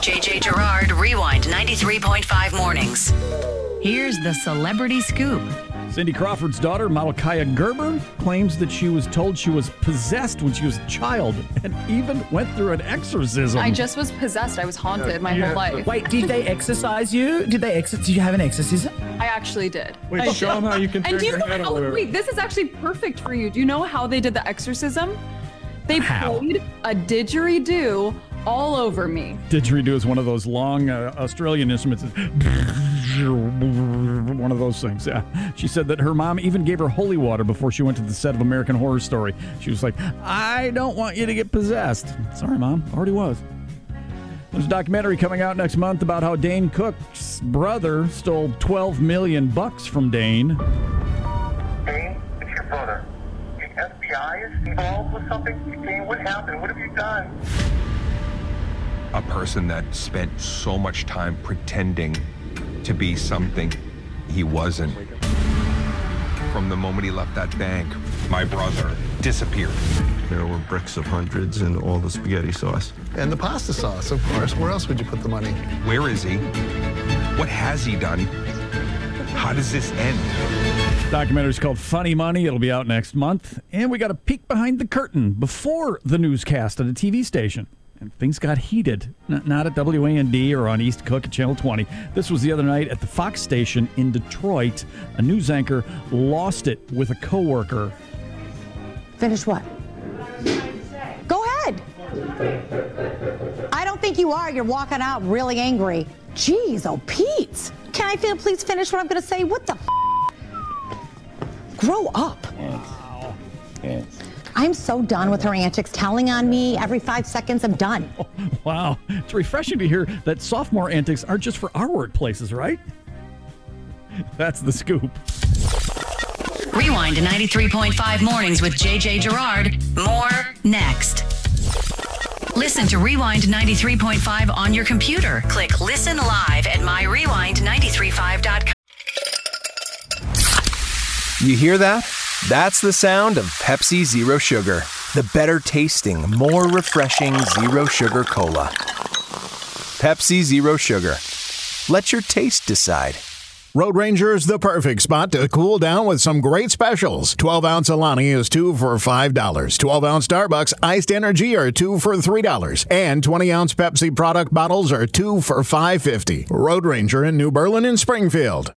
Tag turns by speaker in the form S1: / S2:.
S1: JJ Gerard, Rewind 93.5 Mornings. Here's the celebrity scoop.
S2: Cindy Crawford's daughter, Malachi Gerber, claims that she was told she was possessed when she was a child and even went through an exorcism.
S3: I just was possessed. I was haunted my whole life.
S4: Wait, did they exorcise you? Did you have an exorcism?
S3: I actually did.
S5: Wait, show them how you can turn
S3: And do you
S5: your
S3: know
S5: head
S3: how,
S5: over.
S3: wait, this is actually perfect for you. Do you know how they did the exorcism? They played a didgeridoo all over me.
S2: Didgeridoo is one of those long Australian instruments. One of those things, yeah. She said that her mom even gave her holy water before she went to the set of American Horror Story. She was like, I don't want you to get possessed. Sorry, Mom. Already was. There's a documentary coming out next month about how Dane Cook's brother stole $12 million from Dane.
S6: Dane, it's your brother. The FBI is involved with something? Dane, what happened? What have you done?
S7: A person that spent so much time pretending to be something he wasn't. From the moment he left that bank, my brother disappeared.
S8: There were bricks of hundreds and all the spaghetti sauce.
S9: And the pasta sauce, of course. Where else would you put the money?
S7: Where is he? What has he done? How does this end?
S2: Documentary's called Funny Money. It'll be out next month. And we got a peek behind the curtain before the newscast at a TV station. And things got heated. Not at WAND or on East Cook at Channel 20. This was the other night at the Fox station in Detroit. A news anchor lost it with a coworker.
S10: Finish what? Go ahead. I don't think you are. You're walking out really angry. Jeez, oh, Pete. Can I please finish what I'm going to say? What the Grow up.
S2: Wow. Yes.
S10: I'm so done with her antics, telling on me every 5 seconds. I'm done.
S2: Oh, wow. It's refreshing to hear that sophomore antics aren't just for our workplaces, right? That's the scoop.
S1: Rewind to 93.5 Mornings with JJ Gerard. More next. Listen to Rewind 93.5 on your computer. Click Listen Live at myrewind935.com.
S11: You hear that? That's the sound of Pepsi Zero Sugar. The better tasting, more refreshing Zero Sugar Cola. Pepsi Zero Sugar. Let your taste decide.
S12: Road Ranger is the perfect spot to cool down with some great specials. 12-ounce Alani is 2 for $5. 12-ounce Starbucks Iced Energy are 2 for $3. And 20-ounce Pepsi product bottles are 2 for $5.50. Road Ranger in New Berlin and Springfield.